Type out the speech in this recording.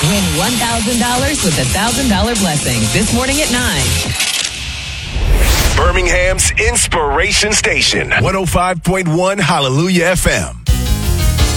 Win $1,000 with the $1,000 blessing this morning at 9. Birmingham's Inspiration Station, 105.1 Hallelujah FM.